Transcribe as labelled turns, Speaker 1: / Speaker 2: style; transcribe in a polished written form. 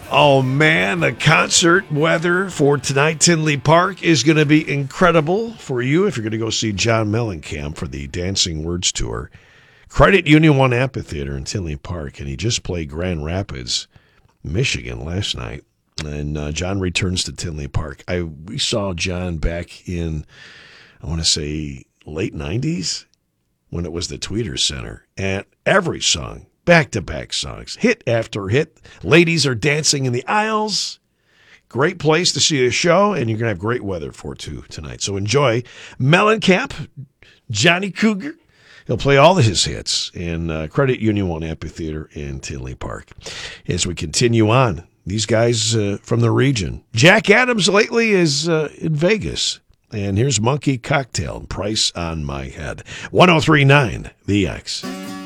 Speaker 1: Oh, man, the concert weather for tonight, Tinley Park, is going to be incredible for you if you're going to go see John Mellencamp for the Dancing Words Tour. Credit Union One Amphitheater in Tinley Park, and he just played Grand Rapids, Michigan last night. And John returns to Tinley Park. We saw John back in, I want to say, late 90s when it was the Tweeters Center. And every song, back-to-back songs, hit after hit. Ladies are dancing in the aisles. Great place to see a show, and you're going to have great weather for it, too, tonight. So enjoy Mellencamp, Johnny Cougar. He'll play all of his hits in Credit Union One Amphitheater in Tinley Park. As we continue on, these guys from the region. Jack Adams lately is in Vegas. And here's Monkey Cocktail and Price on My Head. 103.9 The X.